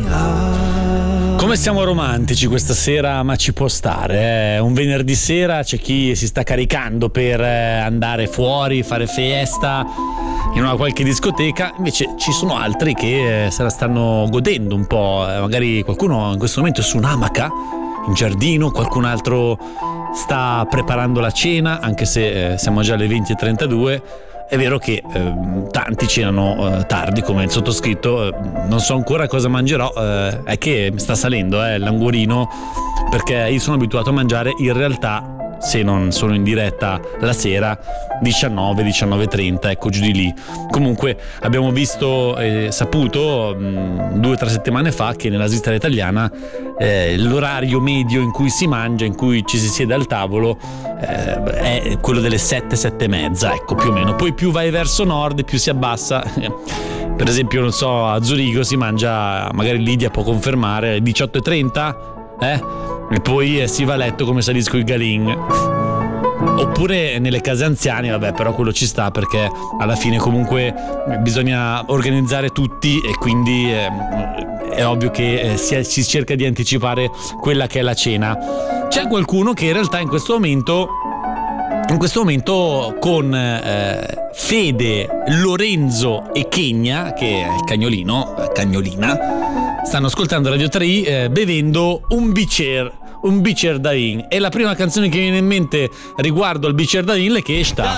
Come siamo romantici questa sera, ma ci può stare. Un venerdì sera c'è chi si sta caricando per andare fuori, fare festa in una qualche discoteca, invece ci sono altri che se la stanno godendo un po'. Magari qualcuno in questo momento è su un'amaca in giardino, qualcun altro sta preparando la cena, anche se siamo già alle 20:32. È vero che tanti cenano tardi, come il sottoscritto. Non so ancora cosa mangerò, è che sta salendo l'anguorino, perché io sono abituato a mangiare in realtà, se non sono in diretta la sera, 19:30, ecco, giù di lì. Comunque abbiamo visto e saputo 2 o 3 settimane fa che nella Svizzera italiana l'orario medio in cui si mangia, in cui ci si siede al tavolo, è quello delle 7:30, ecco, più o meno. Poi più vai verso nord più si abbassa. Per esempio, non so, a Zurigo si mangia, magari Lidia può confermare, alle 18:30, e poi si va a letto come Salisco il Galin. Oppure nelle case anziane, vabbè, però quello ci sta, perché alla fine comunque bisogna organizzare tutti, e quindi è ovvio che si cerca di anticipare quella che è la cena. C'è qualcuno che in realtà in questo momento con Fede, Lorenzo e Kenya, che è il cagnolina, stanno ascoltando Radio 3 bevendo un bicer Dain, e la prima canzone che mi viene in mente riguardo al bicer Dain è che sta.